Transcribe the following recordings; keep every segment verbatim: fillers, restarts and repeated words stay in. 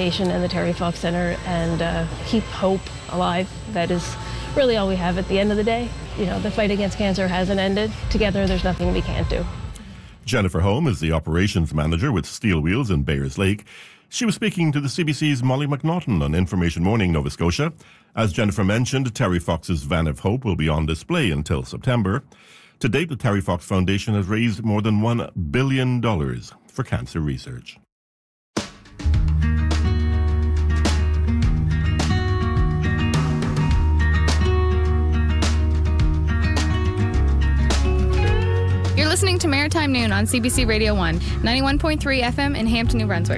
Foundation and the Terry Fox Centre and uh, keep hope alive. That is really all we have at the end of the day. You know, the fight against cancer hasn't ended. Together, there's nothing we can't do. Jennifer Holm is the operations manager with Steel Wheels in Bayers Lake. She was speaking to the C B C's Molly McNaughton on Information Morning Nova Scotia. As Jennifer mentioned, Terry Fox's Van of Hope will be on display until September. To date, the Terry Fox Foundation has raised more than one billion dollars for cancer research. You're listening to Maritime Noon on C B C Radio one, ninety-one point three F M in Hampton, New Brunswick.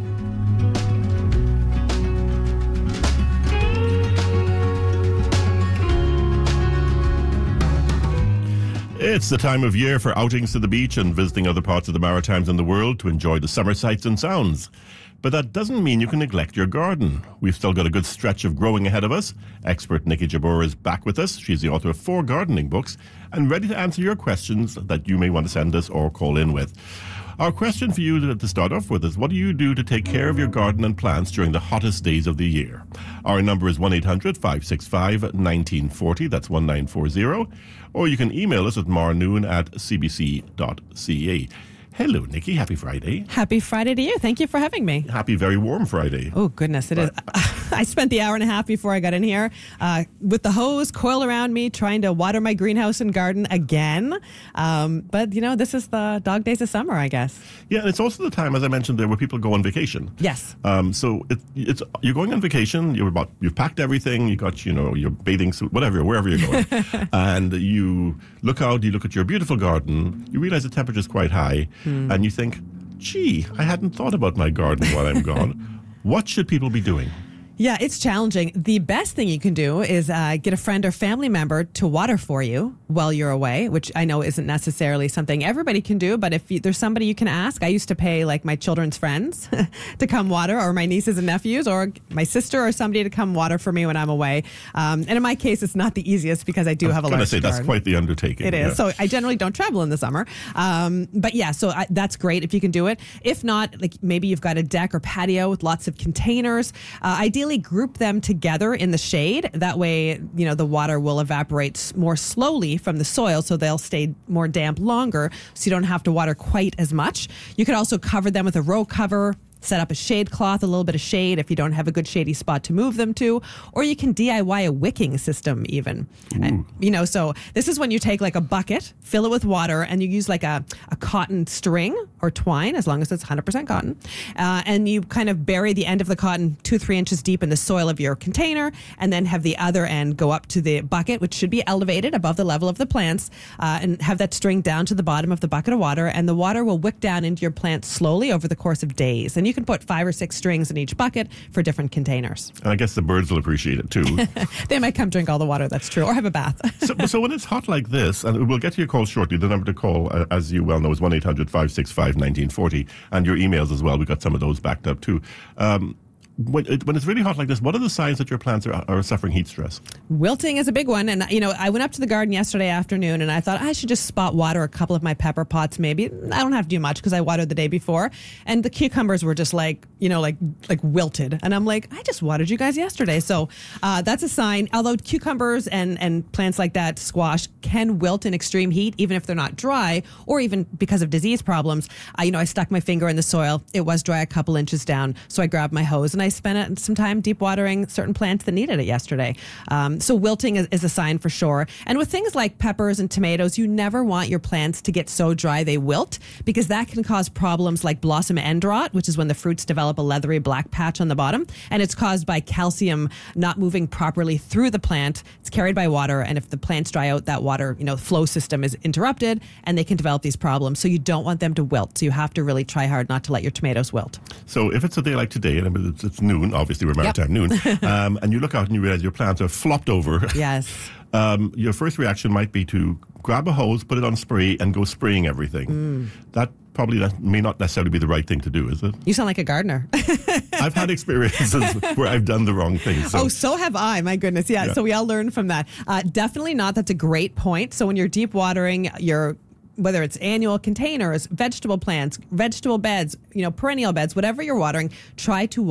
It's the time of year for outings to the beach and visiting other parts of the Maritimes and the world to enjoy the summer sights and sounds. But that doesn't mean you can neglect your garden. We've still got a good stretch of growing ahead of us. Expert Nikki Jabbour is back with us. She's the author of four gardening books and ready to answer your questions that you may want to send us or call in with. Our question for you to start off with is, what do you do to take care of your garden and plants during the hottest days of the year? Our number is one eight hundred five six five one nine four zero. That's one nine four zero. Or you can email us at marnoon at c b c dot c a. Hello, Nikki. Happy Friday. Happy Friday to you. Thank you for having me. Happy very warm Friday. Oh, goodness, it is. I spent the hour and a half before I got in here uh, with the hose coiled around me, trying to water my greenhouse and garden again. Um, but, you know, this is the dog days of summer, I guess. Yeah, and it's also the time, as I mentioned there, where people go on vacation. Yes. Um, so it, it's you're going on vacation. You're about you've packed everything. You got you know your bathing suit, whatever, wherever you're going, and you look out. You look at your beautiful garden. You realize the temperature is quite high. Hmm. And you think, gee, I hadn't thought about my garden while I'm gone. What should people be doing? Yeah, it's challenging. The best thing you can do is uh, get a friend or family member to water for you while you're away, which I know isn't necessarily something everybody can do, but if you, there's somebody you can ask. I used to pay like my children's friends to come water, or my nieces and nephews, or my sister or somebody to come water for me when I'm away. Um, and in my case, it's not the easiest because I do I have a large large say garden. That's quite the undertaking. It is. Yeah. So I generally don't travel in the summer. Um, but yeah, so I, that's great if you can do it. If not, like maybe you've got a deck or patio with lots of containers. Uh, ideally, group them together in the shade. That way, you know, the water will evaporate more slowly from the soil, so they'll stay more damp longer, so you don't have to water quite as much. You could also cover them with a row cover. Set up a shade cloth, a little bit of shade if you don't have a good shady spot to move them to, or you can D I Y a wicking system even. And, you know, so this is when you take like a bucket, fill it with water, and you use like a, a cotton string or twine, as long as it's one hundred percent cotton, uh, and you kind of bury the end of the cotton two, three inches deep in the soil of your container, and then have the other end go up to the bucket, which should be elevated above the level of the plants, uh, and have that string down to the bottom of the bucket of water, and the water will wick down into your plants slowly over the course of days. And you You can put five or six strings in each bucket for different containers. And I guess the birds will appreciate it too. They might come drink all the water, that's true, or have a bath. so, so when it's hot like this, and we'll get to your call shortly, the number to call, uh, as you well know, is one eight hundred five six five one nine four zero, and your emails as well. We've got some of those backed up too. Um, When, it, when it's really hot like this, what are the signs that your plants are, are suffering heat stress? Wilting is a big one. And, you know, I went up to the garden yesterday afternoon and I thought I should just spot water a couple of my pepper pots maybe. I don't have to do much because I watered the day before. And the cucumbers were just like, you know, like like wilted. And I'm like, I just watered you guys yesterday. So uh, that's a sign. Although cucumbers and, and plants like that, squash, can wilt in extreme heat, even if they're not dry, or even because of disease problems. Uh, you know, I stuck my finger in the soil. It was dry a couple inches down. So I grabbed my hose and I spent some time deep watering certain plants that needed it yesterday. Um, so wilting is, is a sign for sure. And with things like peppers and tomatoes, you never want your plants to get so dry they wilt, because that can cause problems like blossom end rot, which is when the fruits develop a leathery black patch on the bottom. And it's caused by calcium not moving properly through the plant. It's carried by water. And if the plants dry out, that water, you know, flow system is interrupted and they can develop these problems. So you don't want them to wilt. So you have to really try hard not to let your tomatoes wilt. So if it's a day like today, and it's, it's noon, obviously we're maritime Yep. noon, um, and you look out and you realize your plants are flopped over. Yes. um, your first reaction might be to grab a hose, put it on spray, and go spraying everything. Mm. That probably not, may not necessarily be the right thing to do, is it? You sound like a gardener. I've had experiences where I've done the wrong thing. So. Oh, so have I. My goodness. Yeah, yeah. So we all learn from that. Uh, definitely not. That's a great point. So when you're deep watering your, whether it's annual containers, vegetable plants, vegetable beds, you know, perennial beds, whatever you're watering, try to water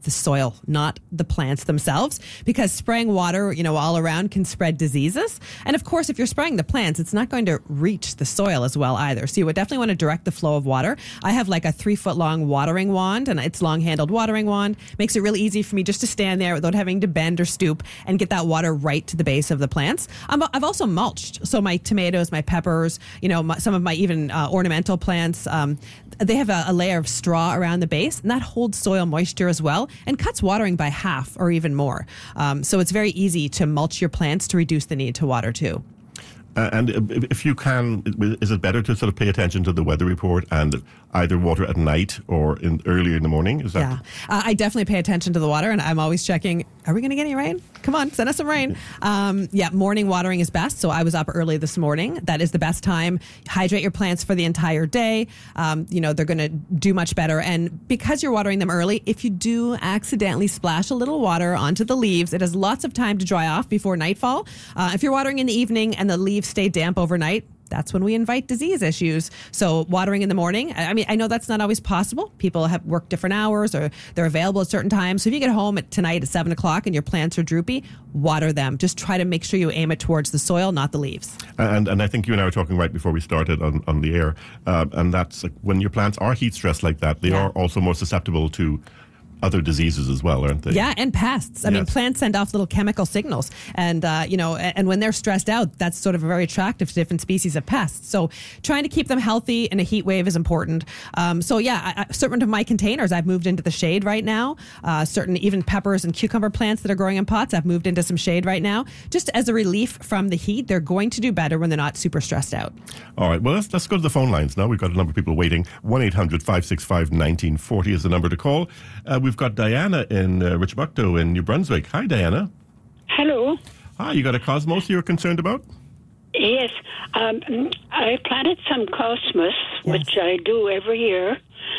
the soil, not the plants themselves, because spraying water, you know, all around can spread diseases. And of course, if you're spraying the plants, it's not going to reach the soil as well either. So you would definitely want to direct the flow of water. I have like a three foot long watering wand, and it's long handled watering wand. Makes it really easy for me just to stand there without having to bend or stoop and get that water right to the base of the plants. I'm, I've also mulched. So my tomatoes, my peppers, you know, my, some of my even uh, ornamental plants, um, they have a, a layer of straw around the base, and that holds soil moisture as well and cuts watering by half or even more. Um, so it's very easy to mulch your plants to reduce the need to water too. Uh, and if you can, is it better to sort of pay attention to the weather report and either water at night or in earlier in the morning? Is that? Yeah, uh, I definitely pay attention to the water, and I'm always checking, are we going to get any rain? Come on, send us some rain. Um, yeah, morning watering is best. So I was up early this morning. That is the best time. Hydrate your plants for the entire day. Um, you know, they're going to do much better. And because you're watering them early, if you do accidentally splash a little water onto the leaves, it has lots of time to dry off before nightfall. Uh, if you're watering in the evening and the leaves stay damp overnight, that's when we invite disease issues. So watering in the morning, I mean, I know that's not always possible. People have worked different hours or they're available at certain times. So if you get home at tonight at seven o'clock and your plants are droopy, water them. Just try to make sure you aim it towards the soil, not the leaves. And and I think you and I were talking right before we started on, on the air. Uh, and that's like when your plants are heat stressed like that, they Yeah. are also more susceptible to other diseases as well, aren't they? Yeah, and pests. I Yes. mean, plants send off little chemical signals. And, uh, you know, and when they're stressed out, that's sort of very attractive to different species of pests. So trying to keep them healthy in a heat wave is important. Um, so, yeah, I, I, certain of my containers, I've moved into the shade right now. Uh, certain even peppers and cucumber plants that are growing in pots, I've moved into some shade right now. Just as a relief from the heat, they're going to do better when they're not super stressed out. All right, well, let's, let's go to the phone lines now. We've got a number of people waiting. one eight hundred five six five one nine four zero is the number to call. Uh, we've got Diana in uh, Richbuckto in New Brunswick. Hi, Diana. Hello. Hi, you got a cosmos you're concerned about? Yes, um, I planted some cosmos, Yes. which I do every year,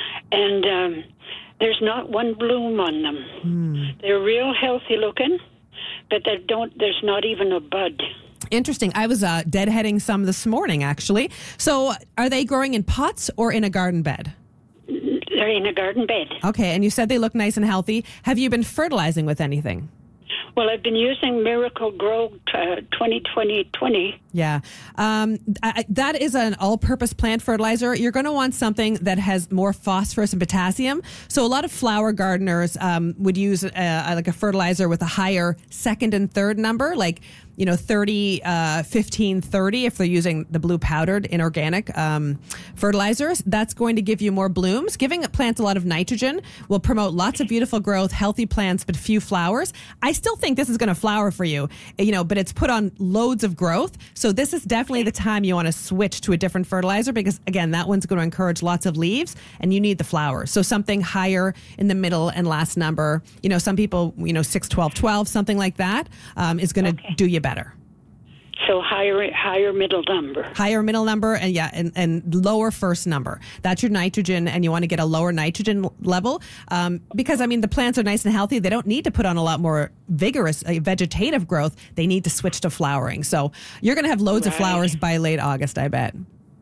and um, there's not one bloom on them. Hmm. They're real healthy looking, but they don't. There's not even a bud. Interesting. I was uh, deadheading some this morning, actually. So are they growing in pots or in a garden bed? They're in a garden bed. Okay, and you said they look nice and healthy. Have you been fertilizing with anything? Well, I've been using Miracle Grow uh, twenty twenty twenty. Yeah. Um, I, that is an all-purpose plant fertilizer. You're going to want something that has more phosphorus and potassium. So a lot of flower gardeners um, would use a, like a fertilizer with a higher second and third number, like, you know, thirty, uh, fifteen, thirty, if they're using the blue powdered inorganic um, fertilizers. That's going to give you more blooms. Giving plants a lot of nitrogen will promote lots of beautiful growth, healthy plants, but few flowers. I still think this is going to flower for you, you know, but it's put on loads of growth. So this is definitely the time you want to switch to a different fertilizer because, again, that one's going to encourage lots of leaves and you need the flowers. So something higher in the middle and last number, you know, some people, you know, six, twelve, twelve, something like that um, is going to Okay. do you better. So higher, higher middle number. Higher middle number and yeah, and, and lower first number. That's your nitrogen, and you want to get a lower nitrogen level um, because I mean the plants are nice and healthy. They don't need to put on a lot more vigorous uh, vegetative growth. They need to switch to flowering. So you're going to have loads of Right. flowers by late August, I bet.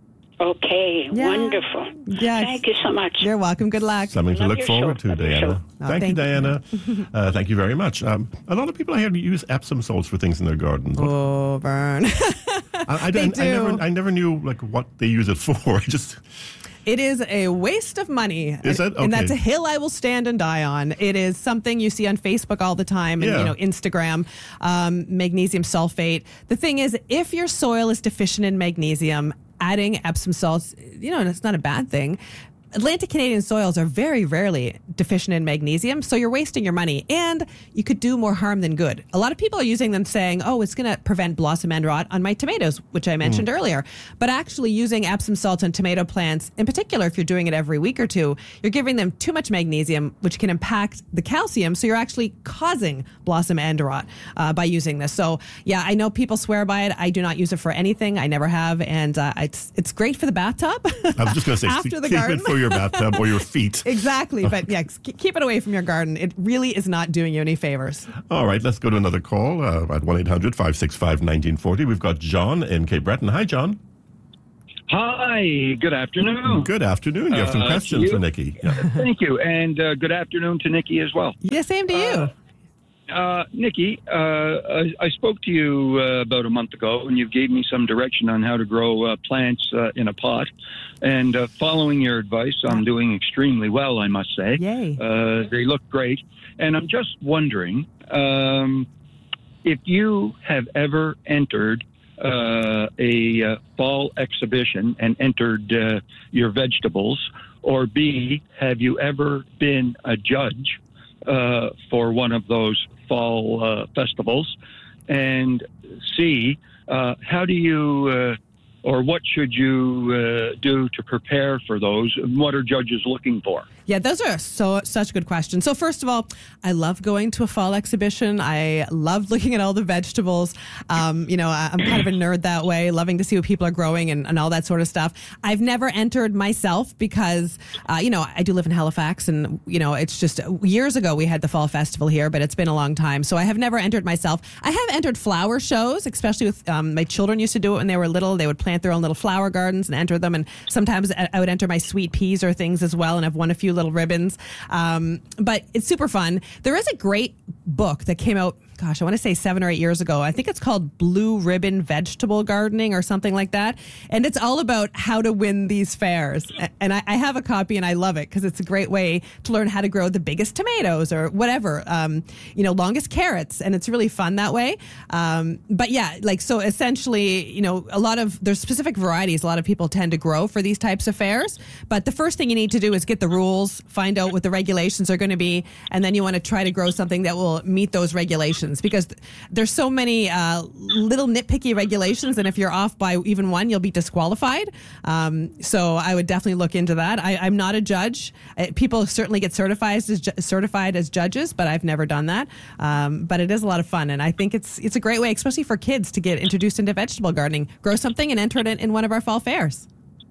Okay, Yeah. wonderful. Yes. Thank you so much. You're welcome. Good luck. Something to Love look your forward show. to, Love your Diana. show. Oh, thank, you, thank you. Diana. uh, thank you very much. Um, a lot of people I hear use Epsom salts for things in their gardens. What- Oh, Vern. I, I, they I, I never, do. I never knew like what they use it for. I just It is a waste of money. Is it? And that's a Okay. hill I will stand and die on. It is something you see on Facebook all the time and Yeah. you know Instagram, um, magnesium sulfate. The thing is, if your soil is deficient in magnesium, adding Epsom salts, you know, it's not a bad thing. Atlantic Canadian soils are very rarely deficient in magnesium, so you're wasting your money and you could do more harm than good. A lot of people are using them saying, oh, it's going to prevent blossom end rot on my tomatoes, which I mentioned Mm. earlier. But actually using Epsom salt on tomato plants, in particular, if you're doing it every week or two, you're giving them too much magnesium, which can impact the calcium. So you're actually causing blossom end rot uh, by using this. So yeah, I know people swear by it. I do not use it for anything. I never have. And uh, it's, it's great for the bathtub. I was just going to say After the keep garden. it for your bathtub or your feet. Exactly. But yeah, k- keep it away from your garden. It really is not doing you any favors. All right, let's go to another call uh, at one eight hundred five six five one nine four zero. We've got John in Cape Breton. Hi, John. Hi, good afternoon. Good afternoon. You have some Uh, questions you- for Nikki. Yeah. Thank you, and uh, good afternoon to Nikki as well. Yeah, same to you. Uh, Nikki, uh, I, I spoke to you uh, about a month ago, and you gave me some direction on how to grow uh, plants uh, in a pot. And uh, following your advice, I'm doing extremely well, I must say. Yay. Uh, they look great. And I'm just wondering um, if you have ever entered uh, a uh, fall exhibition and entered uh, your vegetables, or B, have you ever been a judge uh, for one of those fall uh, festivals? And C, uh, how do you, uh, or what should you uh, do to prepare for those? What are judges looking for? Yeah, those are so such good questions. So first of all, I love going to a fall exhibition. I love looking at all the vegetables. Um, you know, I- I'm kind of a nerd that way, loving to see what people are growing and, and all that sort of stuff. I've never entered myself because, uh, you know, I do live in Halifax, and, you know, it's just years ago we had the fall festival here, but it's been a long time. So I have never entered myself. I have entered flower shows, especially with um, my children used to do it when they were little. They would plant their own little flower gardens and enter them. And sometimes I I would enter my sweet peas or things as well, and I've won a few little ribbons. Um, but it's super fun. There is a great book that came out, gosh, I want to say seven or eight years ago. I think it's called Blue Ribbon Vegetable Gardening or something like that. And it's all about how to win these fairs. And I, I have a copy and I love it because it's a great way to learn how to grow the biggest tomatoes or whatever, um, you know, longest carrots. And it's really fun that way. Um, but yeah, like, so essentially, you know, a lot of, there's specific varieties a lot of people tend to grow for these types of fairs. But the first thing you need to do is get the rules, find out what the regulations are going to be. And then you want to try to grow something that will meet those regulations, because th- there's so many uh, little nitpicky regulations, and if you're off by even one, you'll be disqualified. Um, so I would definitely look into that. I, I'm not a judge. Uh, people certainly get certified as ju- certified as judges, but I've never done that. Um, but it is a lot of fun, and I think it's it's a great way, especially for kids, to get introduced into vegetable gardening. Grow something and enter it in, in one of our fall fairs.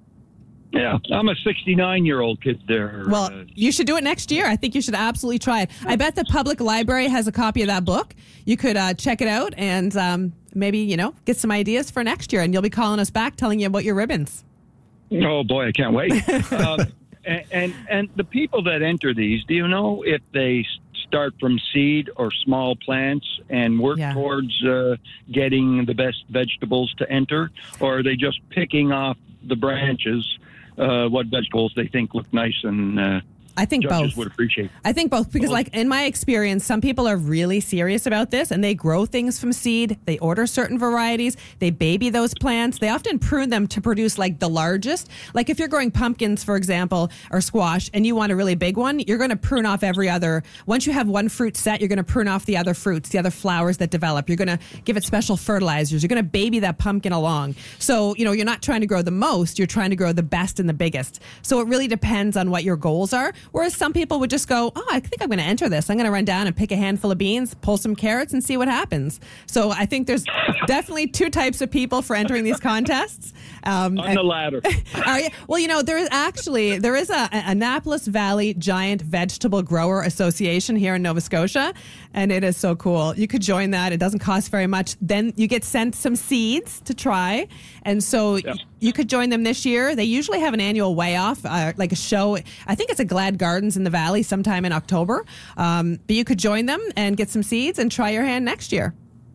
Yeah, I'm a sixty-nine-year-old kid there. Well, uh, you should do it next year. I think you should absolutely try it. I bet the public library has a copy of that book. You could uh, check it out and um, maybe, you know, get some ideas for next year. And you'll be calling us back telling you about your ribbons. oh, boy, I can't wait. um, and, and, and the people that enter these, do you know if they start from seed or small plants and work Yeah. towards uh, getting the best vegetables to enter? Or are they just picking off the branches uh, what vegetables they think look nice and uh, I think judges both. would appreciate? I think both, because like in my experience, some people are really serious about this and they grow things from seed. They order certain varieties. They baby those plants. They often prune them to produce like the largest. Like if you're growing pumpkins, for example, or squash, and you want a really big one, you're going to prune off every other. Once you have one fruit set, you're going to prune off the other fruits, the other flowers that develop. You're going to give it special fertilizers. You're going to baby that pumpkin along. So, you know, you're not trying to grow the most. You're trying to grow the best and the biggest. So it really depends on what your goals are. Whereas some people would just go, oh, I think I'm going to enter this. I'm going to run down and pick a handful of beans, pull some carrots, and see what happens. So I think there's definitely two types of people for entering these contests. Um, On the latter. Are you- well, you know, there is actually, there is a, a Annapolis Valley Giant Vegetable Grower Association here in Nova Scotia, and it is so cool. You could join that. It doesn't cost very much. Then you get sent some seeds to try, and so Yeah. you could join them this year. They usually have an annual way off, uh, like a show. I think it's a Glad Gardens in the Valley sometime in October. Um, but you could join them and get some seeds and try your hand next year.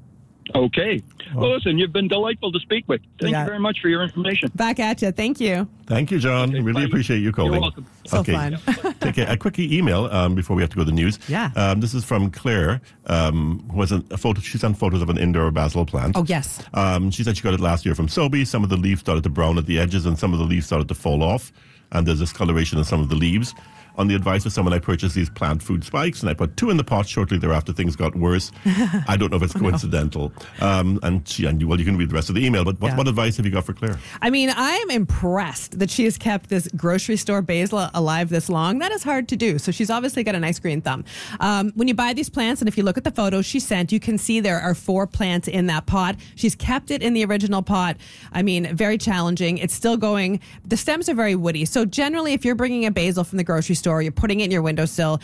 Okay. Well, listen, you've been delightful to speak with. Thank Yeah. you very much for your information. Back at you. Thank you. Thank you, John. Okay, really bye. appreciate you calling. You're welcome. So fun. Take a, a quick email um, before we have to go to the news. Yeah. Um, this is from Claire, um, who has a, a photo. She sent photos of an indoor basil plant. Oh, yes. Um, she said she got it last year from Sobeys. Some of the leaves started to brown at the edges, and some of the leaves started to fall off. And there's discoloration in some of the leaves. On the advice of someone, I purchased these plant food spikes, and I put two in the pot. Shortly thereafter, things got worse. I don't know if it's coincidental. Um, and she, and well, you can read the rest of the email. But what, Yeah. what advice have you got for Claire? I mean, I'm impressed that she has kept this grocery store basil alive this long. That is hard to do. So she's obviously got a nice green thumb. Um, when you buy these plants, and if you look at the photos she sent, you can see there are four plants in that pot. She's kept it in the original pot. I mean, very challenging. It's still going. The stems are very woody. So generally, if you're bringing a basil from the grocery store, you're putting it in your windowsill,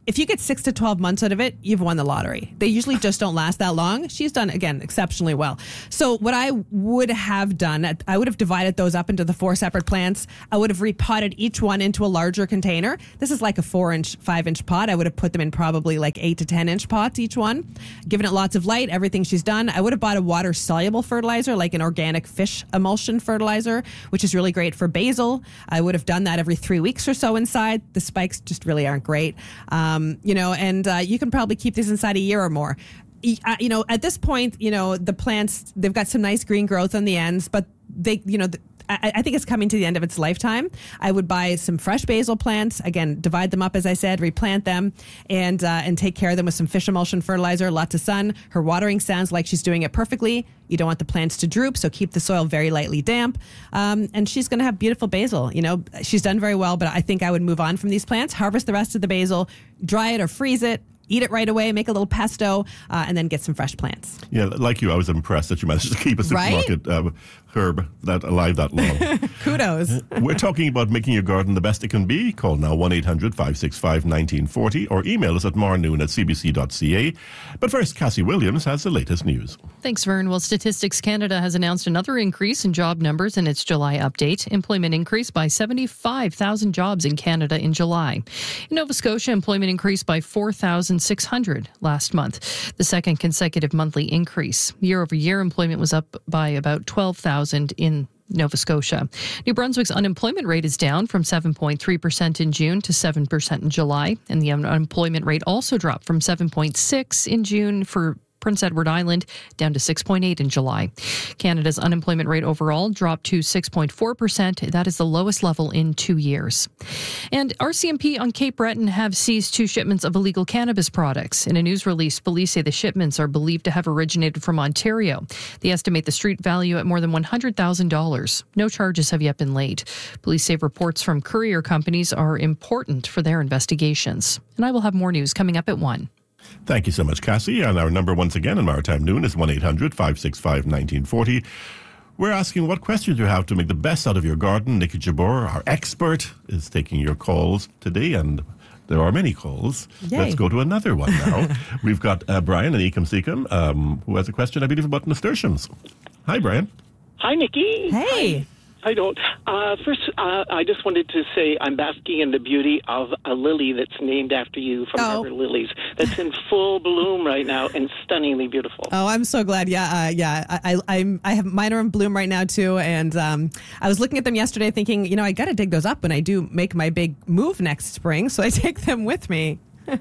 if you get six to twelve months out of it, you've won the lottery. They usually just don't last that long. She's done, again, exceptionally well. So what I would have done, I would have divided those up into the four separate plants. I would have repotted each one into a larger container. This is like a four inch, five inch pot. I would have put them in probably like eight to ten inch pots, each one, given it lots of light, everything she's done. I would have bought a water soluble fertilizer, like an organic fish emulsion fertilizer, which is really great for basil. I would have done that every three weeks or so inside. The spikes just really aren't great. Um, Um, you know, and uh, you can probably keep these inside a year or more. Uh, you know, at this point, you know, the plants, they've got some nice green growth on the ends, but they, you know, th- I, I think it's coming to the end of its lifetime. I would buy some fresh basil plants, again, divide them up, as I said, replant them, and uh, and take care of them with some fish emulsion fertilizer, lots of sun. Her watering sounds like she's doing it perfectly. You don't want the plants to droop, so keep the soil very lightly damp. Um, and she's going to have beautiful basil. You know, she's done very well, but I think I would move on from these plants, harvest the rest of the basil, dry it or freeze it, eat it right away, make a little pesto, uh, and then get some fresh plants. Yeah, like you, I was impressed that you managed to keep a supermarket right? uh, herb that alive that long. Kudos. We're talking about making your garden the best it can be. Call now one eight hundred five six five one nine four zero or email us at marnoon at c b c dot c a. But first, Cassie Williams has the latest news. Thanks, Vern. Well, Statistics Canada has announced another increase in job numbers in its July update. Employment increased by seventy-five thousand jobs in Canada in July. In Nova Scotia, employment increased by four thousand six hundred last month, the second consecutive monthly increase. Year over year, employment was up by about twelve thousand in Nova Scotia. New Brunswick's unemployment rate is down from seven point three percent in June to seven percent in July, and the unemployment rate also dropped from seven point six in June for Prince Edward Island down to six point eight in July. Canada's unemployment rate overall dropped to six point four percent. That is the lowest level in two years. And R C M P on Cape Breton have seized two shipments of illegal cannabis products. In a news release, police say the shipments are believed to have originated from Ontario. They estimate the street value at more than one hundred thousand dollars. No charges have yet been laid. Police say reports from courier companies are important for their investigations. And I will have more news coming up at one. Thank you so much, Cassie. And our number once again in Maritime Noon is one eight hundred five six five one nine four zero. We're asking what questions you have to make the best out of your garden. Nikki Jabor, our expert, is taking your calls today, and there are many calls. Yay. Let's go to another one now. We've got uh, Brian in Ecom Secom, um, who has a question, I believe, about nasturtiums. Hi, Brian. Hi, Nikki. Hey. I don't. Uh, first, uh, I just wanted to say I'm basking in the beauty of a lily that's named after you from Oh. Harbor Lilies. That's in full bloom right now and stunningly beautiful. Oh, I'm so glad. Yeah, uh, yeah. I, I, I'm. I have mine are in bloom right now too, and um, I was looking at them yesterday, thinking, you know, I got to dig those up when I do make my big move next spring, so I take them with me.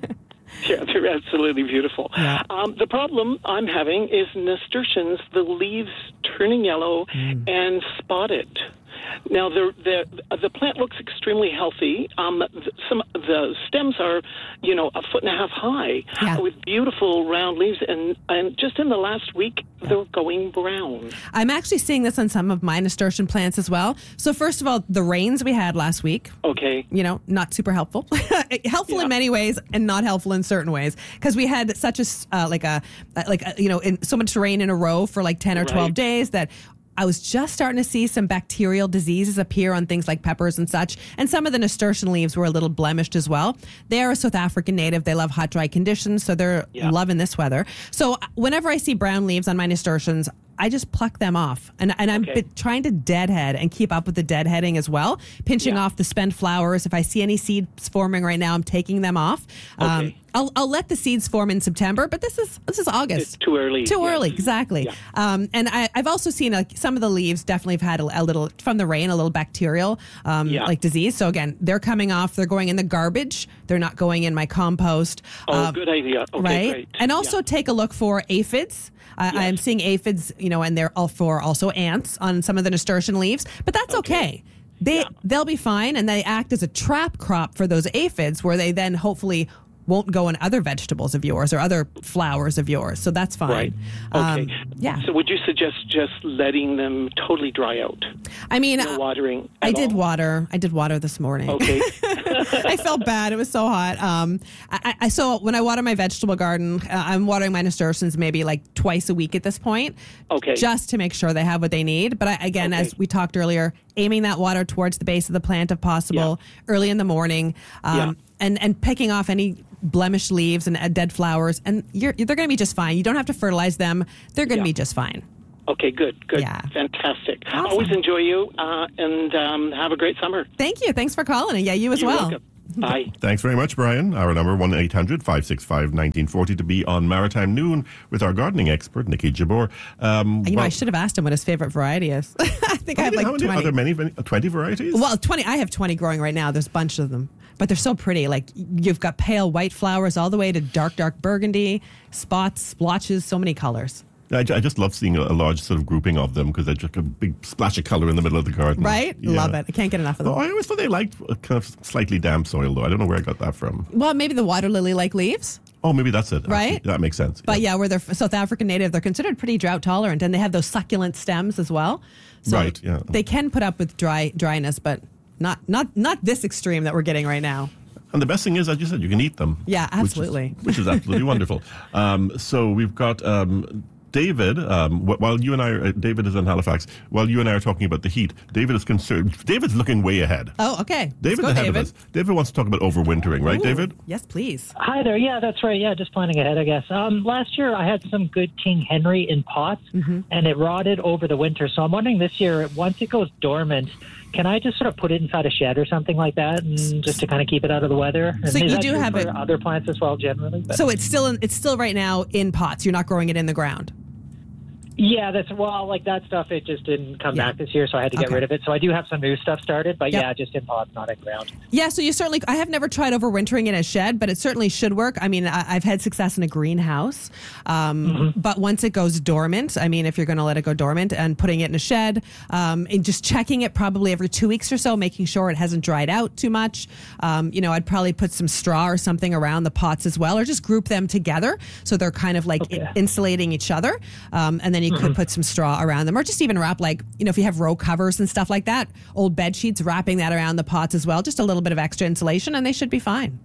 Yeah, they're absolutely beautiful. Yeah. Um, the problem I'm having is nasturtiums, the leaves turning yellow Mm. and spotted. Now, the the the plant looks extremely healthy. Um, th- some the stems are, you know, a foot and a half high, Yeah. with beautiful round leaves, and and just in the last week they're going brown. I'm actually seeing this on some of my nasturtium plants as well. So first of all, the rains we had last week, Okay. you know, not super helpful. Helpful Yeah. in many ways and not helpful in certain ways, because we had such a s- uh, like a like a, you know in, so much rain in a row for like ten or twelve Right. days that I was just starting to see some bacterial diseases appear on things like peppers and such, and some of the nasturtium leaves were a little blemished as well. They are a South African native. They love hot, dry conditions, so they're Yeah. loving this weather. So whenever I see brown leaves on my nasturtiums, I just pluck them off. And, and I'm Okay. bit- trying to deadhead and keep up with the deadheading as well, pinching Yeah. off the spent flowers. If I see any seeds forming right now, I'm taking them off. Um, Okay. I'll, I'll let the seeds form in September, but this is this is August. It's too early. Too Yeah. early, exactly. Yeah. Um, and I, I've also seen like some of the leaves definitely have had a, a little from the rain, a little bacterial um, Yeah. like disease. So again, they're coming off. They're going in the garbage. They're not going in my compost. Oh, Um, good idea. Okay, right? great. And also Yeah. take a look for aphids. I Yes. I'm seeing aphids, you know, and they're all for also ants on some of the nasturtium leaves, but that's okay. They Yeah. they'll be fine, and they act as a trap crop for those aphids, where they then hopefully won't go in other vegetables of yours or other flowers of yours. So that's fine. Right. Okay. Um, yeah. So would you suggest just letting them totally dry out? I mean, No uh, watering I at did all? water. I did water this morning. Okay. I felt bad. It was so hot. Um, I, I so when I water my vegetable garden, uh, I'm watering my nasturtiums maybe like twice a week at this point. Okay. Just to make sure they have what they need. But I, again, Okay. as we talked earlier, aiming that water towards the base of the plant if possible, early in the morning. Um, Yeah. and, and picking off any blemished leaves and uh, dead flowers, and you're, they're going to be just fine. You don't have to fertilize them. They're going to Yeah. be just fine. Okay, good, good, Yeah. fantastic. Awesome. Always enjoy you, uh, and um, have a great summer. Thank you. Thanks for calling. And yeah, you as You're well. welcome. Bye. Thanks very much, Brian. Our number, one eight hundred five six five one nine four zero, to be on Maritime Noon with our gardening expert, Nikki Jabor. Um, You know, well, I should have asked him what his favorite variety is. I think I how have many- like how many- twenty. Are there many, many, twenty varieties? Well, twenty. I have twenty growing right now. There's a bunch of them, but they're so pretty. Like you've got pale white flowers all the way to dark, dark burgundy, spots, splotches, so many colors. I, I just love seeing a, a large sort of grouping of them because they're just a big splash of color in the middle of the garden. Right? Yeah. Love it. I can't get enough of them. Oh, I always thought they liked a kind of slightly damp soil, though. I don't know where I got that from. Well, maybe the water lily like leaves. Oh, maybe that's it. Right? Actually. That makes sense. But yeah, where they're South African native, they're considered pretty drought tolerant, and they have those succulent stems as well. So Right, yeah. they can put up with dry dryness, but not not not this extreme that we're getting right now. And the best thing is, as you said, you can eat them. Yeah, which is- absolutely. Which is, absolutely wonderful. Um, so we've got um, David, um, wh- while you and I, are, uh, David is in Halifax, while you and I are talking about the heat, David is concerned. David's looking way ahead. Oh, okay. Let's David's go, ahead David. of us. David wants to talk about overwintering, right, Ooh, David? Yes, please. Hi there. Yeah, that's right. Yeah, just planning ahead, I guess. Um, last year I had some good King Henry in pots, Mm-hmm. and it rotted over the winter. So I'm wondering this year, once it goes dormant, can I just sort of put it inside a shed or something like that, and just to kind of keep it out of the weather? And So is you that do true have for it- other plants as well, generally. But So it's still in, it's still right now in pots. You're not growing it in the ground. yeah, that's well, like that stuff. It just didn't come Yeah. back this year, so I had to get Okay. rid of it. So I do have some new stuff started, but Yep. yeah, just in pots, not in ground. Yeah, so you certainly, I have never tried overwintering in a shed, but it certainly should work. I mean, I, I've had success in a greenhouse, um, Mm-hmm. but once it goes dormant, I mean, if you're going to let it go dormant and putting it in a shed, um, and just checking it probably every two weeks or so, making sure it hasn't dried out too much. Um, you know, I'd probably put some straw or something around the pots as well, or just group them together so they're kind of like Okay. in- insulating each other. Um, and then you could put some straw around them, or just even wrap, like, you know, if you have row covers and stuff like that, old bed sheets, wrapping that around the pots as well, just a little bit of extra insulation, and they should be fine.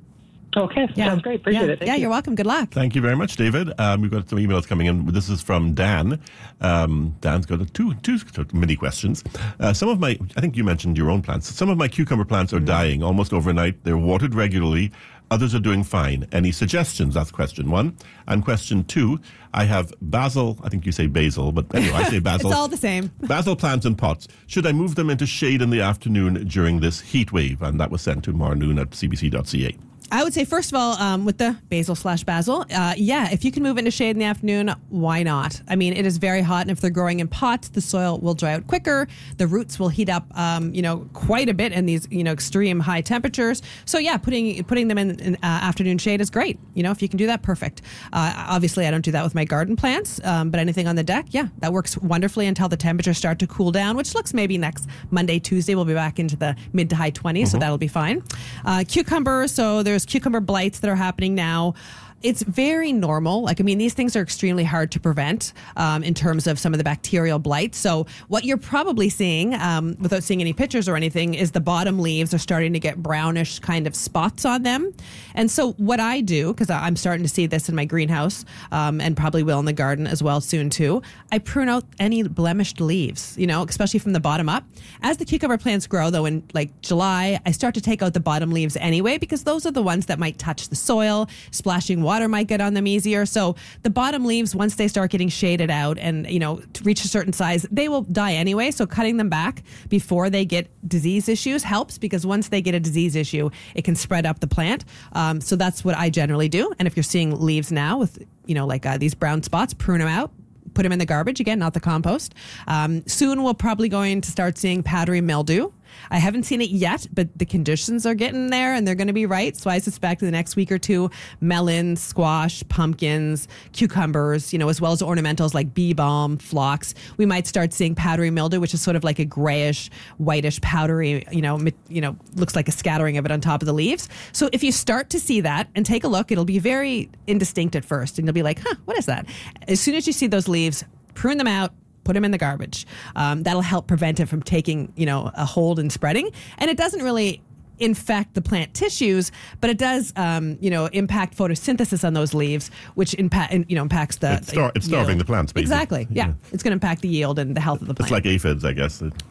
Okay, sounds great. Appreciate yeah. it. Thank yeah, you. you're welcome. Good luck. Thank you very much, David. Um, we've got some emails coming in. This is from Dan. Um, Dan's got two, two mini questions. Uh, some of my, I think you mentioned your own plants. Some of my cucumber plants are dying almost overnight. They're watered regularly. Others are doing fine. Any suggestions? That's question one. And question two, I have basil, I think you say basil, but anyway, I say basil. It's all the same. Basil plants in pots. Should I move them into shade in the afternoon during this heat wave? And that was sent to marnoon at c b c dot c a. I would say, first of all, um, with the basil slash basil, uh, yeah, if you can move into shade in the afternoon, why not? I mean, it is very hot, and if they're growing in pots, the soil will dry out quicker. The roots will heat up, um, you know, quite a bit in these, you know, extreme high temperatures. So yeah, putting putting them in, in uh, afternoon shade is great. You know, if you can do that, perfect. Uh, obviously, I don't do that with my garden plants, um, but anything on the deck, yeah, that works wonderfully until the temperatures start to cool down, which looks maybe next Monday, Tuesday, we'll be back into the mid to high twenties, so that'll be fine. Uh, cucumber, so there's cucumber blights that are happening now. It's very normal. Like, I mean, these things are extremely hard to prevent um, in terms of some of the bacterial blight. So what you're probably seeing, um, without seeing any pictures or anything, is the bottom leaves are starting to get brownish kind of spots on them. And so what I do, because I'm starting to see this in my greenhouse, um, and probably will in the garden as well soon too, I prune out any blemished leaves, you know, especially from the bottom up. As the cucumber plants grow, though, in like July, I start to take out the bottom leaves anyway, because those are the ones that might touch the soil, splashing water Water might get on them easier. So the bottom leaves, once they start getting shaded out and, you know, to reach a certain size, they will die anyway. So cutting them back before they get disease issues helps, because once they get a disease issue, it can spread up the plant. Um, so that's what I generally do. And if you're seeing leaves now with, you know, like uh, these brown spots, prune them out. Put them in the garbage, again, not the compost. Um, soon we'll probably going to start seeing powdery mildew. I haven't seen it yet, but the conditions are getting there and they're going to be right. So I suspect in the next week or two, melons, squash, pumpkins, cucumbers, you know, as well as ornamentals like bee balm, phlox, we might start seeing powdery mildew, which is sort of like a grayish, whitish, powdery, you know, you know, looks like a scattering of it on top of the leaves. So if you start to see that and take a look, it'll be very indistinct at first. And you'll be like, huh, what is that? As soon as you see those leaves, prune them out, put them in the garbage. Um, that'll help prevent it from taking, you know, a hold and spreading. And it doesn't really infect the plant tissues, but it does, um, you know, impact photosynthesis on those leaves, which impact, you know, impacts the. It's, star- it's starving yield. the plants, basically. Exactly. Yeah. Yeah. It's going to impact the yield and the health of the plant. It's like aphids, I guess. Yeah,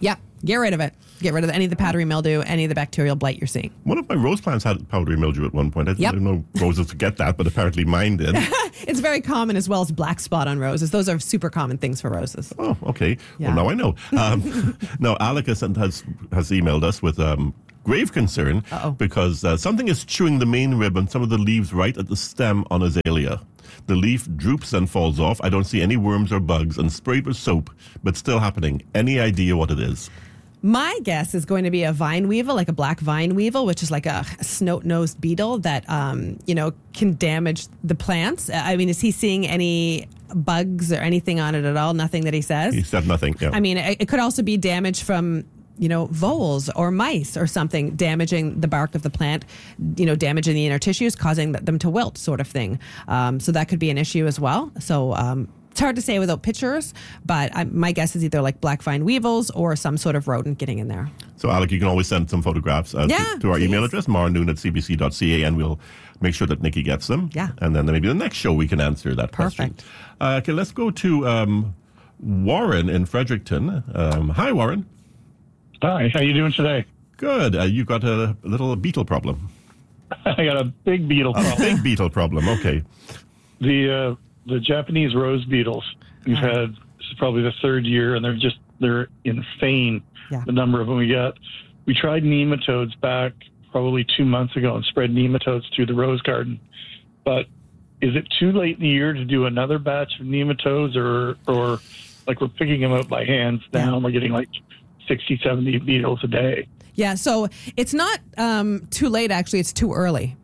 Get rid of it. Get rid of any of the powdery mildew, any of the bacterial blight you're seeing. One of my rose plants had powdery mildew at one point. I Yep. didn't know roses could get that, but apparently mine did. It's very common, as well as black spot on roses. Those are super common things for roses. Oh, okay. Yeah. Well, now I know. Um, now, Alec has, has, has emailed us with um, grave concern Uh-oh. because uh, something is chewing the main rib and some of the leaves right at the stem on azalea. The leaf droops and falls off. I don't see any worms or bugs, and sprayed with soap, but still happening. Any idea what it is? My guess is going to be a vine weevil, like a black vine weevil, which is like a snout-nosed beetle that, um, you know, can damage the plants. I mean, is he seeing any bugs or anything on it at all? Nothing that he says? He said nothing, yeah. I mean, it, it could also be damage from, you know, voles or mice or something damaging the bark of the plant, you know, damaging the inner tissues, causing them to wilt, sort of thing. Um, so that could be an issue as well. So, um, it's hard to say without pictures, but I, my guess is either like black vine weevils or some sort of rodent getting in there. So, Alec, you can always send some photographs uh, Yeah, to, to our please. email address, marnoon at c b c dot c a, and we'll make sure that Nikki gets them. Yeah. And then maybe the next show we can answer that question. Perfect. Uh, okay, let's go to um, Warren in Fredericton. Um, hi, Warren. Hi, how you doing today? Good. Uh, you've got a little beetle problem. I got a big beetle A problem. big beetle problem, okay. The uh, the Japanese rose beetles. We've had this is probably the third year, and they're just they're insane. Yeah. The number of them we got. We tried nematodes back probably two months ago and spread nematodes through the rose garden. But is it too late in the year to do another batch of nematodes, or or like we're picking them out by hands now, Yeah. and we're getting like sixty, seventy beetles a day? Yeah, so it's not um, too late, actually. It's too early.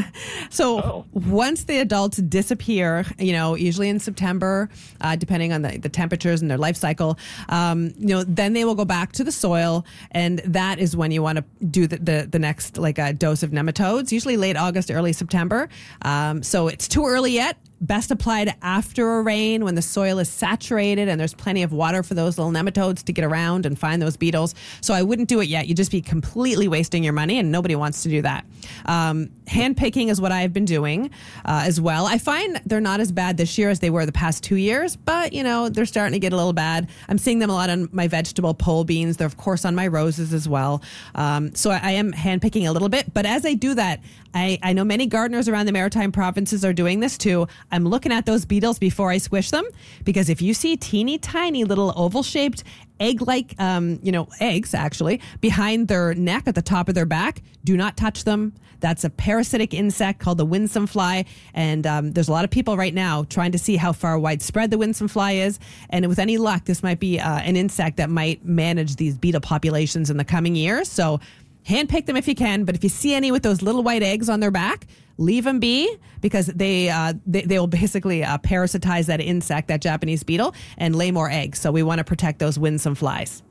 so Oh. once the adults disappear, you know, usually in September, uh, depending on the, the temperatures and their life cycle, um, you know, then they will go back to the soil. And that is when you want to do the, the, the next, like, a dose of nematodes, usually late August, early September. Um, so it's too early yet. Best applied after a rain when the soil is saturated and there's plenty of water for those little nematodes to get around and find those beetles. So I wouldn't do it yet. You'd just be completely wasting your money, and nobody wants to do that. Um, hand picking is what I've been doing uh, as well. I find they're not as bad this year as they were the past two years, but, you know, they're starting to get a little bad. I'm seeing them a lot on my vegetable pole beans. They're, of course, on my roses as well. Um, so I, I am hand picking a little bit. But as I do that, I, I know many gardeners around the Maritime provinces are doing this too. I'm looking at those beetles before I squish them, because if you see teeny tiny little oval-shaped egg-like, um, you know, eggs actually behind their neck at the top of their back, do not touch them. That's a parasitic insect called the winsome fly. And um, there's a lot of people right now trying to see how far widespread the winsome fly is. And with any luck, this might be uh, an insect that might manage these beetle populations in the coming years. So hand pick them if you can, but if you see any with those little white eggs on their back, leave them be, because they uh, they, they will basically uh, parasitize that insect, that Japanese beetle, and lay more eggs. So we want to protect those winsome flies.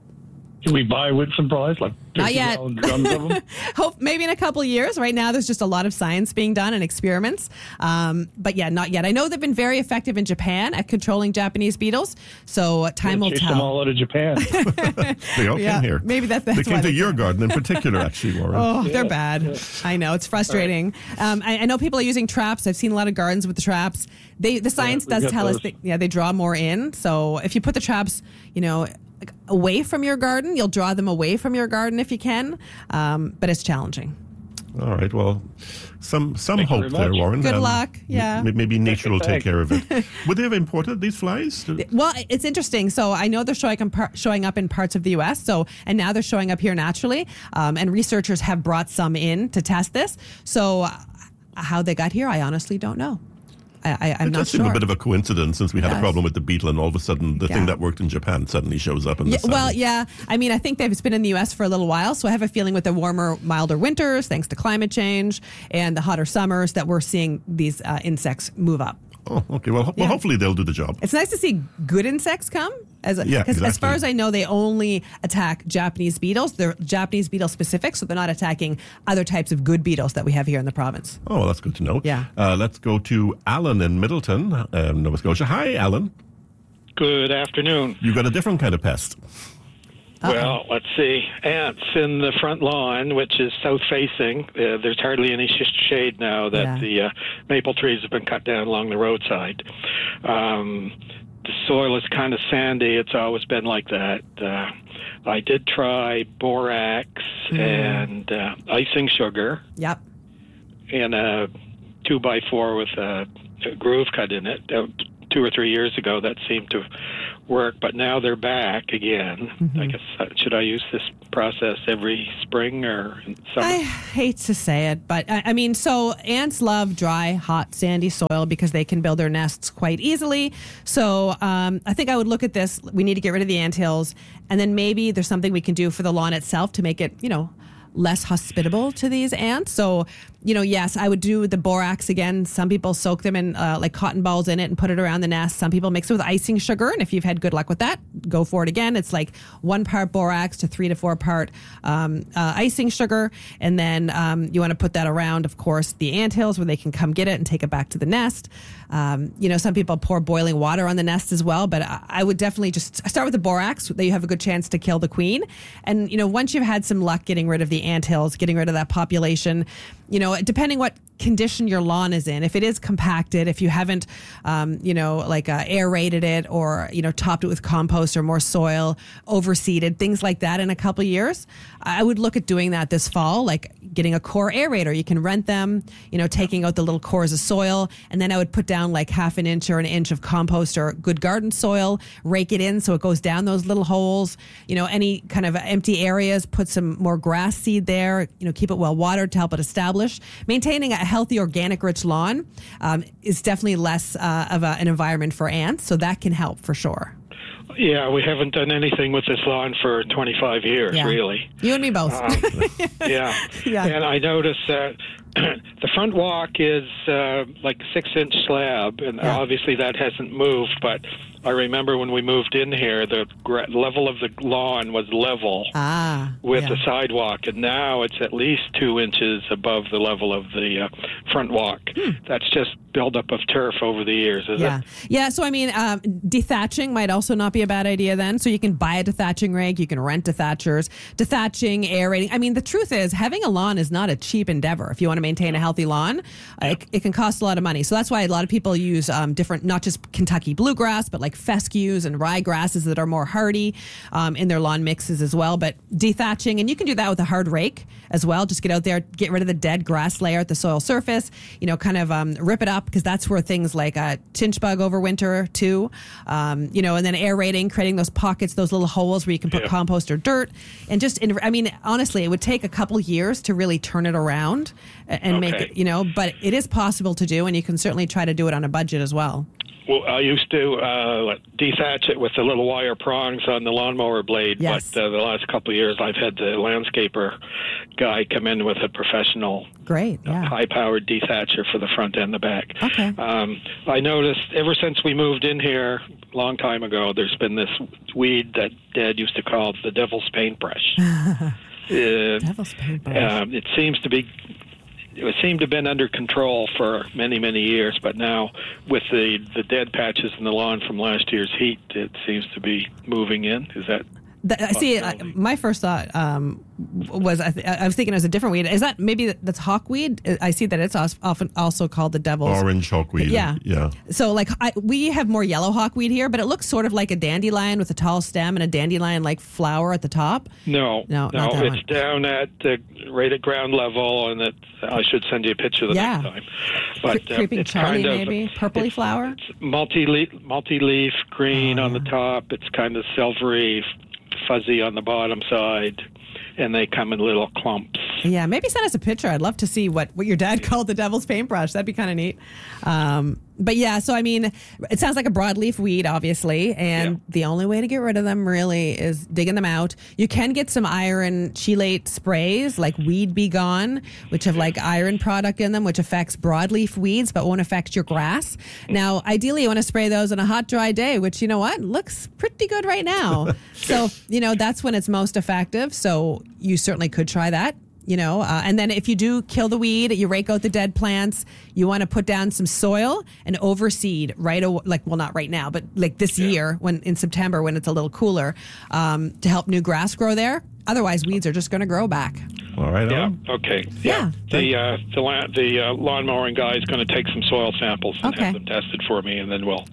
Can we buy winsome flies, like Not yet. fifty gallon drums of them? Hope maybe in a couple of years. Right now, there's just a lot of science being done and experiments. Um, but yeah, not yet. I know they've been very effective in Japan at controlling Japanese beetles. So uh, time will Chase tell. them all out of Japan. They all Yeah, came here. maybe that- that's They why came to they your came. garden in particular, actually, Warren. Oh, they're bad. I know. It's frustrating. Um, I, I know people are using traps. I've seen a lot of gardens with the traps. They, the science we've does got tell us those. that, yeah, they draw more in. So if you put the traps, you know, like away from your garden, you'll draw them away from your garden if you can. Um, but it's challenging. All right. Well, some some Thank you hope very there, much. Warren. Good luck, yeah. m- maybe nature will take Thanks. care of it. Would they have imported these flies? Well, it's interesting. So I know they're showing up, par- showing up in parts of the U S. So and now they're showing up here naturally. Um, and researchers have brought some in to test this. So uh, how they got here, I honestly don't know. I, I, I'm It not does seem sure. a bit of a coincidence, since we had a Yes. problem with the beetle, and all of a sudden the Yeah. thing that worked in Japan suddenly shows up in the Yeah, sun. well, yeah. I mean, I think they've been in the U S for a little while, so I have a feeling with the warmer, milder winters, thanks to climate change, and the hotter summers, that we're seeing these uh, insects move up. Oh, okay. Well, ho- Yeah. well, hopefully they'll do the job. It's nice to see good insects come. As a, Yeah, 'cause as exactly. far as I know, they only attack Japanese beetles. They're Japanese beetle specific, so they're not attacking other types of good beetles that we have here in the province. Oh, well, that's good to know. Yeah. Uh, let's go to Alan in Middleton, uh, Nova Scotia. Hi, Alan. Good afternoon. You've got a different kind of pest. Well, let's see. Ants in the front lawn, which is south-facing. Uh, there's hardly any sh- shade now that Yeah. the uh, maple trees have been cut down along the roadside. Um, the soil is kind of sandy. It's always been like that. Uh, I did try borax mm. and uh, icing sugar. Yep. And a two by four with a, a groove cut in it. Uh, two or three years ago, that seemed to work, but now they're back again. Mm-hmm. I guess, uh, should I use this process every spring or summer? I hate to say it, but I, I mean, so ants love dry, hot, sandy soil because they can build their nests quite easily. So um, I think I would look at this. We need to get rid of the anthills, and then maybe there's something we can do for the lawn itself to make it, you know, less hospitable to these ants. So, you know, yes, I would do the borax again. Some people soak them in uh, like cotton balls in it and put it around the nest. Some people mix it with icing sugar. And if you've had good luck with that, go for it again. It's like one part borax to three to four part um, uh, icing sugar. And then um, you want to put that around, of course, the anthills where they can come get it and take it back to the nest. Um, you know, some people pour boiling water on the nest as well, but I, I would definitely just start with the borax. That you have a good chance to kill the queen. And, you know, once you've had some luck getting rid of the anthills, getting rid of that population, you know, depending what condition your lawn is in, if it is compacted, if you haven't, um, you know, like uh, aerated it or, you know, topped it with compost or more soil, overseeded, things like that in a couple of years, I would look at doing that this fall, like getting a core aerator. You can rent them, you know, taking out the little cores of soil, and then I would put down like half an inch or an inch of compost or good garden soil, rake it in so it goes down those little holes, you know, any kind of empty areas, put some more grass seed there, you know, keep it well watered to help it establish. Maintaining a healthy, organic, rich lawn um, is definitely less uh, of a, an environment for ants, so that can help for sure. Yeah, we haven't done anything with this lawn for twenty-five years, yeah. really. You and me both. Um, yeah. yeah. And I noticed that the front walk is uh, like a six-inch slab, and yeah. obviously that hasn't moved, but I remember when we moved in here, the gra- level of the lawn was level ah, with yeah. the sidewalk, and now it's at least two inches above the level of the uh, front walk. Hmm. That's just buildup of turf over the years, is yeah. it? Yeah, so I mean, um, dethatching might also not be a bad idea then. So you can buy a dethatching rake, you can rent dethatchers, dethatching, aerating. I mean, the truth is, having a lawn is not a cheap endeavor. If you want to maintain a healthy lawn, yeah. it, it can cost a lot of money. So that's why a lot of people use um, different, not just Kentucky bluegrass, but like fescues and rye grasses that are more hardy um, in their lawn mixes as well. But dethatching, and you can do that with a hard rake as well. Just get out there, get rid of the dead grass layer at the soil surface, you know, kind of um, rip it up, because that's where things like uh, chinch bug overwinter too, um, you know, and then aerating, creating those pockets, those little holes where you can put yeah. compost or dirt. And just, in, I mean, honestly, it would take a couple years to really turn it around and okay. make it, you know, but it is possible to do, and you can certainly try to do it on a budget as well. Well, I used to uh, dethatch it with the little wire prongs on the lawnmower blade, yes. but uh, the last couple of years I've had the landscaper guy come in with a professional, great, yeah. uh, high-powered dethatcher for the front and the back. Okay. Um, I noticed ever since we moved in here a long time ago, there's been this weed that Dad used to call the devil's paintbrush. uh, devil's paintbrush. Um, it seems to be... It seemed to have been under control for many, many years, but now with the, the dead patches in the lawn from last year's heat, it seems to be moving in. Is that... The, see, uh, my first thought um, was I, th- I was thinking it was a different weed. Is that maybe that's hawkweed? I see that it's often also called the devil's orange hawkweed. Yeah, yeah. So like I, we have more yellow hawkweed here, but it looks sort of like a dandelion with a tall stem and a dandelion like flower at the top. No, no, no, not that it's one. down at the right at ground level, and it, I should send you a picture the yeah. next time. But Cre- creeping uh, it's Charlie, kind of, maybe purpley it's, flower. It's multi multi-leaf green oh, on yeah. the top. It's kind of silvery, fuzzy on the bottom side, and they come in little clumps. Yeah, maybe send us a picture. I'd love to see what, what your dad called the devil's paintbrush. That'd be kind of neat. Um, but yeah, so I mean, it sounds like a broadleaf weed, obviously, and yeah. the only way to get rid of them really is digging them out. You can get some iron chelate sprays like Weed Be Gone, which have like iron product in them, which affects broadleaf weeds but won't affect your grass. Now, ideally, you want to spray those on a hot, dry day, which, you know what, looks pretty good right now. So, you know, that's when it's most effective. So you certainly could try that. You know, uh, and then if you do kill the weed, you rake out the dead plants, you want to put down some soil and overseed right away, like, well, not right now, but like this yeah. year when in September when it's a little cooler um, to help new grass grow there. Otherwise, weeds are just going to grow back. All right. Yeah. On. Okay. Yeah. yeah. The uh, the la- the uh, lawn mowing guy is going to take some soil samples and okay. have them tested for me, and then we'll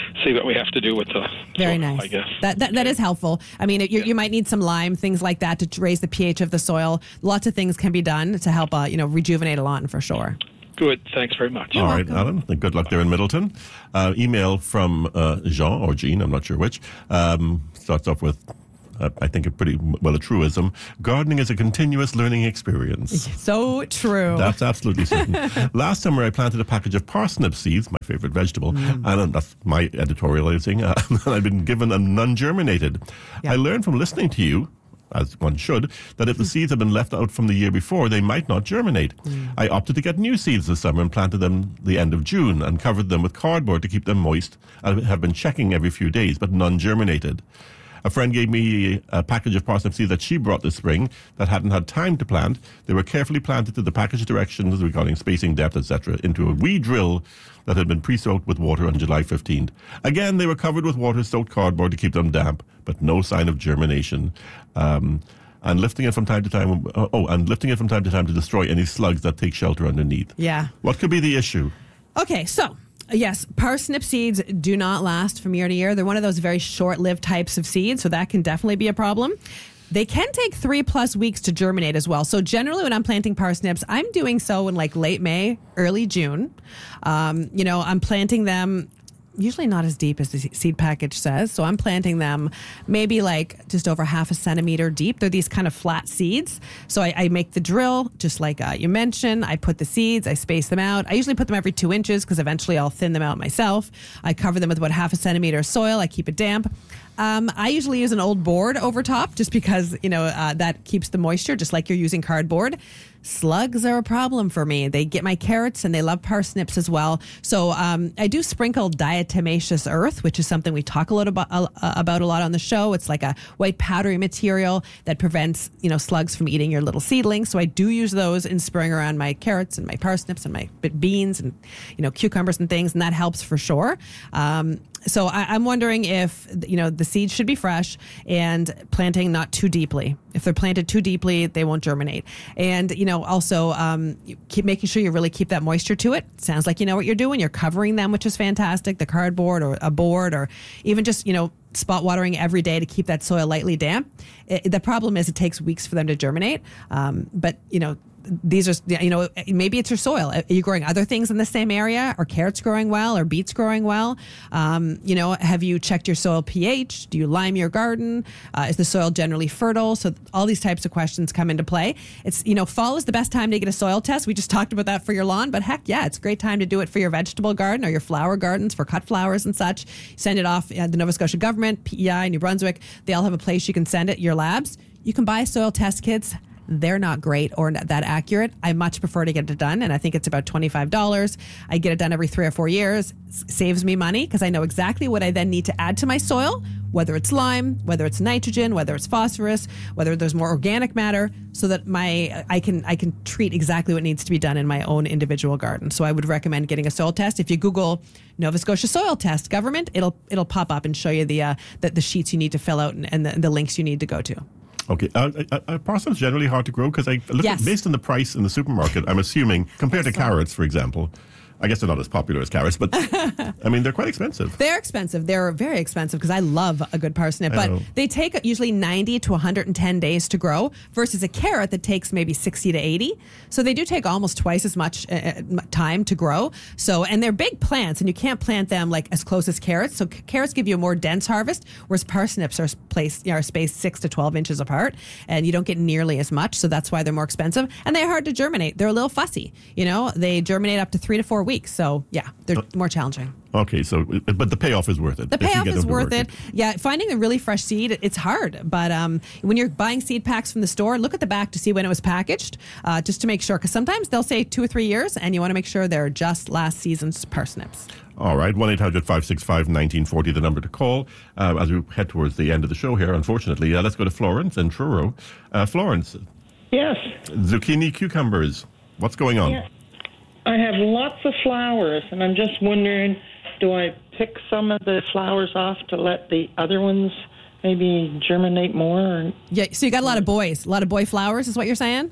see what we have to do with the Very soil, nice. I guess. That, that that is helpful. I mean, it, you, you might need some lime, things like that, to raise the pH of the soil. Lots of things can be done to help, uh, you know, rejuvenate a lawn for sure. Good. Thanks very much. All right, Alan. Good luck there in Middleton. Uh, email from uh, Jean or Jean, I'm not sure which. Um, starts off with, uh, I think, a pretty, well, a truism. Gardening is a continuous learning experience. So true. That's absolutely certain. Last summer, I planted a package of parsnip seeds, my favorite vegetable, mm. and that's my editorializing. Uh, I've been given a non-germinated. Yeah. I learned from listening to you, as one should, that if the seeds had been left out from the year before, they might not germinate. Mm. I opted to get new seeds this summer and planted them the end of June and covered them with cardboard to keep them moist. I have been checking every few days, but none germinated. A friend gave me a package of parsnip seeds that she brought this spring that hadn't had time to plant. They were carefully planted to the package directions regarding spacing, depth, et cetera into a wee drill that had been pre-soaked with water on July fifteenth. Again, they were covered with water-soaked cardboard to keep them damp, but no sign of germination. Um, and lifting it from time to time. Oh, and lifting it from time to time to destroy any slugs that take shelter underneath. Yeah. What could be the issue? Okay, so yes, parsnip seeds do not last from year to year. They're one of those very short-lived types of seeds, so that can definitely be a problem. They can take three plus weeks to germinate as well. So generally when I'm planting parsnips, I'm doing so in like late May, early June. Um, you know, I'm planting them usually not as deep as the seed package says. So I'm planting them maybe like just over half a centimeter deep. They're these kind of flat seeds. So I, I make the drill, just like uh, you mentioned. I put the seeds, I space them out. I usually put them every two inches because eventually I'll thin them out myself. I cover them with about half a centimeter of soil. I keep it damp. Um, I usually use an old board over top just because, you know, uh, that keeps the moisture, just like you're using cardboard. Slugs are a problem for me. They get my carrots and they love parsnips as well. So um, I do sprinkle diatomaceous earth, which is something we talk a lot about, uh, about a lot on the show. It's like a white powdery material that prevents, you know, slugs from eating your little seedlings. So I do use those in spraying around my carrots and my parsnips and my beans and, you know, cucumbers and things, and that helps for sure. Um, So I, I'm wondering if, you know, the seeds should be fresh and planting not too deeply. If they're planted too deeply, they won't germinate. And, you know, also um, keep making sure you really keep that moisture to it. Sounds like you know what you're doing. You're covering them, which is fantastic. The cardboard or a board or even just, you know, spot watering every day to keep that soil lightly damp. It, the problem is it takes weeks for them to germinate. Um, but, you know, these are, you know, maybe it's your soil. Are you growing other things in the same area? Are carrots growing well? Or beets growing well? Um, you know, have you checked your soil pH? Do you lime your garden? Uh, is the soil generally fertile? So all these types of questions come into play. It's, you know, fall is the best time to get a soil test. We just talked about that for your lawn, but heck yeah, it's a great time to do it for your vegetable garden or your flower gardens for cut flowers and such. Send it off at the Nova Scotia government, P E I, New Brunswick. They all have a place you can send it, your labs. You can buy soil test kits. They're not great or not that accurate. I much prefer to get it done, and I think it's about twenty-five dollars. I get it done every three or four years. It saves me money because I know exactly what I then need to add to my soil, whether it's lime, whether it's nitrogen, whether it's phosphorus, whether there's more organic matter, so that my I can I can treat exactly what needs to be done in my own individual garden. So I would recommend getting a soil test. If you Google Nova Scotia soil test government, it'll it'll pop up and show you the uh, the, the sheets you need to fill out and, and the, the links you need to go to. Okay, uh, uh, uh, parsnips generally hard to grow because I look yes. at, based on the price in the supermarket. I'm assuming compared to carrots, for example. I guess they're not as popular as carrots, but I mean, they're quite expensive. They're expensive. They're very expensive because I love a good parsnip, but they take usually ninety to one hundred ten days to grow versus a carrot that takes maybe sixty to eighty. So they do take almost twice as much uh, time to grow. So, and they're big plants and you can't plant them like as close as carrots. So c- carrots give you a more dense harvest, whereas parsnips are placed, you know, are spaced six to twelve inches apart and you don't get nearly as much. So that's why they're more expensive and they're hard to germinate. They're a little fussy, you know, they germinate up to three to four weeks. So yeah, they're more challenging. Okay, so but the payoff is worth it. The payoff is worth it. Yeah, finding a really fresh seed, it's hard. But um, when you're buying seed packs from the store, look at the back to see when it was packaged, uh, just to make sure. Because sometimes they'll say two or three years, and you want to make sure they're just last season's parsnips. All right, one eight hundred five six five one nine four zero, the number to call. Uh, as we head towards the end of the show here, unfortunately, uh, let's go to Florence and Truro. Uh, Florence. Yes. Zucchini, cucumbers. What's going on? Yeah. I have lots of flowers, and I'm just wondering, do I pick some of the flowers off to let the other ones maybe germinate more? Or... Yeah, so you got a lot of boys, a lot of boy flowers is what you're saying?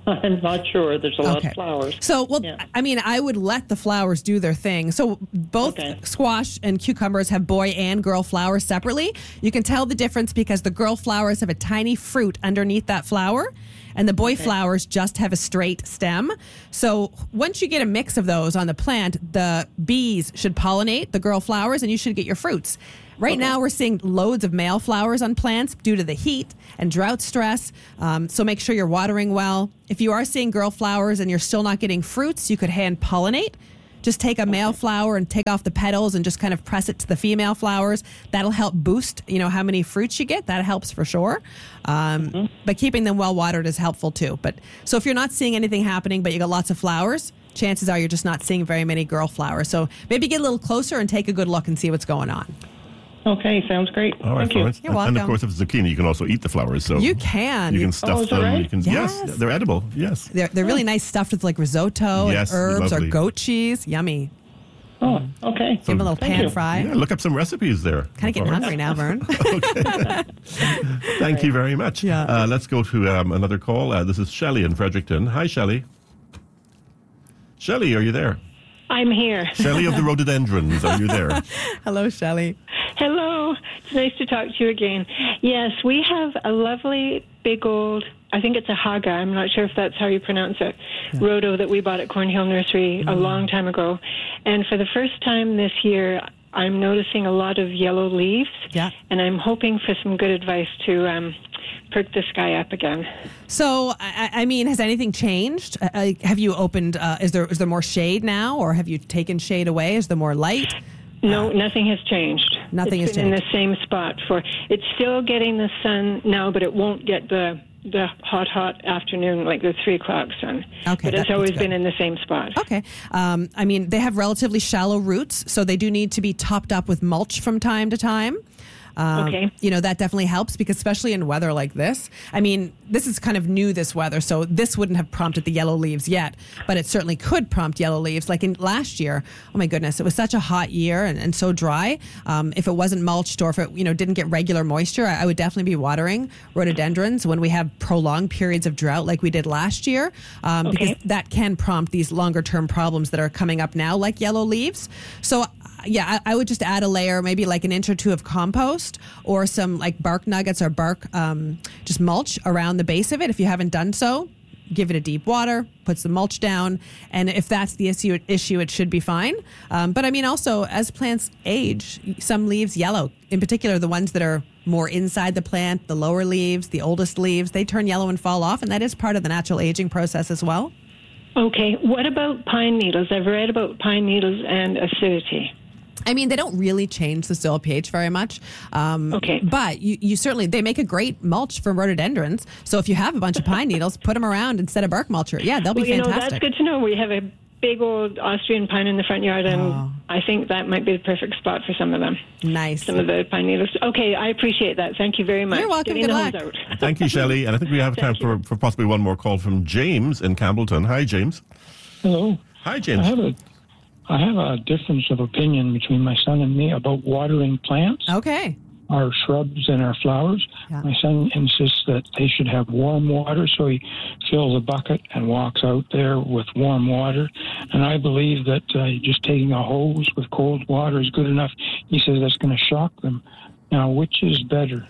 I'm not sure. There's a lot Okay. of flowers. So, well, Yeah. I mean, I would let the flowers do their thing. So, both Okay. squash and cucumbers have boy and girl flowers separately. You can tell the difference because the girl flowers have a tiny fruit underneath that flower, and the boy flowers just have a straight stem. So, once you get a mix of those on the plant, the bees should pollinate the girl flowers, and you should get your fruits. Right now, we're seeing loads of male flowers on plants due to the heat and drought stress. Um, so make sure you're watering well. If you are seeing girl flowers and you're still not getting fruits, you could hand pollinate. Just take a male flower and take off the petals and just kind of press it to the female flowers. That'll help boost, you know, how many fruits you get. That helps for sure. Um, mm-hmm. But keeping them well watered is helpful too. But so if you're not seeing anything happening, but you got lots of flowers, chances are you're just not seeing very many girl flowers. So maybe get a little closer and take a good look and see what's going on. Okay, sounds great. All right, Thank you. Florence. You're And of welcome. course, if it's zucchini, you can also eat the flowers. So You can. You You- can stuff Oh, is that them. right? You can. Yes. Yes, they're edible. Yes. They're, they're really nice stuffed with like risotto Yes, and herbs lovely. or goat cheese. Yummy. Oh, okay. Give them a little Thank pan you. fry. Yeah, look up some recipes there. Kind of getting Florence. hungry now, Vern. Thank you very much. Yeah. Uh, let's go to um, another call. Uh, this is Shelley in Fredericton. Hi, Shelley. Shelley, are you there? I'm here. Shelley of the rhododendrons, are you there? Hello, Shelley. Hello. It's nice to talk to you again. Yes, we have a lovely big old, I think it's a haga, I'm not sure if that's how you pronounce it, yeah. rhodo that we bought at Cornhill Nursery mm. a long time ago. And for the first time this year, I'm noticing a lot of yellow leaves. Yeah. And I'm hoping for some good advice to um, perk this guy up again. So, I, I mean, has anything changed? Uh, have you opened, uh, is there is there more shade now, or have you taken shade away? Is there more light? No, nothing has changed. Nothing it's has been changed. in the same spot for. It's still getting the sun now, but it won't get the the hot, hot afternoon like the three o'clock sun. Okay, but it's that- always that's been good. in the same spot. Okay. Um, I mean, they have relatively shallow roots, so they do need to be topped up with mulch from time to time. Um, Okay. You know, that definitely helps because especially in weather like this, I mean, this is kind of new, this weather, so this wouldn't have prompted the yellow leaves yet, but it certainly could prompt yellow leaves. Like in last year, oh my goodness, it was such a hot year and, and so dry. Um, if it wasn't mulched or if it, you know, didn't get regular moisture, I, I would definitely be watering rhododendrons when we have prolonged periods of drought like we did last year, um, Okay. because that can prompt these longer term problems that are coming up now, like yellow leaves. So yeah, I, I would just add a layer, maybe like an inch or two of compost or some like bark nuggets or bark, um, just mulch around the base of it. If you haven't done so, give it a deep water, put some mulch down. And if that's the issue, issue it should be fine. Um, but I mean, also as plants age, some leaves yellow, in particular, the ones that are more inside the plant, the lower leaves, the oldest leaves, they turn yellow and fall off. And that is part of the natural aging process as well. Okay. What about pine needles? I've read about pine needles and acidity. I mean, they don't really change the soil pH very much. Um, Okay. But you, you certainly, they make a great mulch for rhododendrons. So if you have a bunch of pine needles, put them around instead of bark mulcher. Yeah, they'll be Well, you know, fantastic. that's good to know. We have a big old Austrian pine in the front yard, and Oh. I think that might be the perfect spot for some of them. Nice. Some of the pine needles. Okay, I appreciate that. Thank you very much. You're welcome. Getting Good the luck. hose out. Thank you, Shelley. And I think we have time for, for possibly one more call from James in Campbellton. Hi, James. Hello. Hi, James. I have a, I have a difference of opinion between my son and me about watering plants, Okay. our shrubs and our flowers. Yeah. My son insists that they should have warm water, so he fills a bucket and walks out there with warm water. And I believe that uh, just taking a hose with cold water is good enough. He says that's going to shock them. Now, which is better?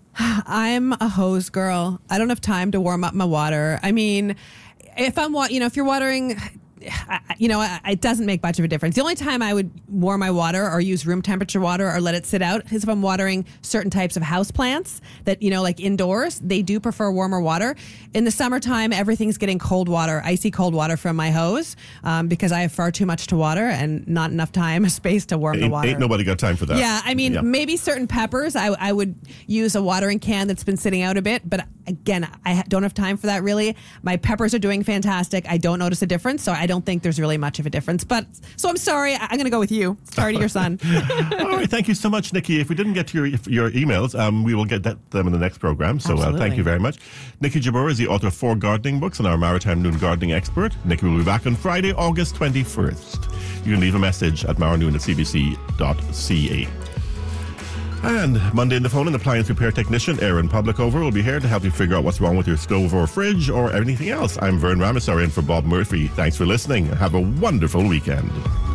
I'm a hose girl. I don't have time to warm up my water. I mean, if I'm, wa- you know, if you're watering, I- you know, I- it doesn't make much of a difference. The only time I would warm my water or use room temperature water or let it sit out is if I'm watering certain types of house plants that, you know, like indoors, they do prefer warmer water. In the summertime, everything's getting cold water, icy cold water from my hose um, because I have far too much to water and not enough time or space to warm the Ain't, water. ain't nobody got time for that. Yeah, I mean, Yeah. maybe certain peppers, I, I would use a watering can that's been sitting out a bit. But again, I ha- don't have time for that really. My peppers are doing fantastic. I don't notice a difference, so I don't think there's really much of a difference. But so I'm sorry. I- I'm going to go with you. Sorry to your son. All right, thank you so much, Nikki. If we didn't get to your your emails, um, we will get that, them in the next program. So uh, Absolutely. thank you very much. Nikki Jabeur is the author of four gardening books and our Maritime Noon gardening expert. Nikki will be back on Friday, August twenty-first. You can leave a message at maranoon at c b c dot c a. And Monday in the phone, an appliance repair technician, Aaron Publicover, will be here to help you figure out what's wrong with your stove or fridge or anything else. I'm Vern Ramasari in for Bob Murphy. Thanks for listening. Have a wonderful weekend.